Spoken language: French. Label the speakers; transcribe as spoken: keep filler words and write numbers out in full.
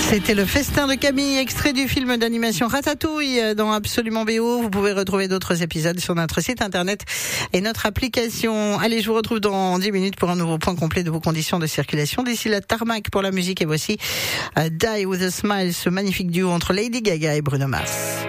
Speaker 1: C'était le festin de Camille, extrait du film d'animation Ratatouille dans Absolument B O. Vous pouvez retrouver d'autres épisodes sur notre site internet et notre application. Allez, je vous retrouve dans dix minutes pour un nouveau point complet de vos conditions de circulation. D'ici là, tarmac pour la musique et voici uh, Die With A Smile, ce magnifique duo entre Lady Gaga et Bruno Mars.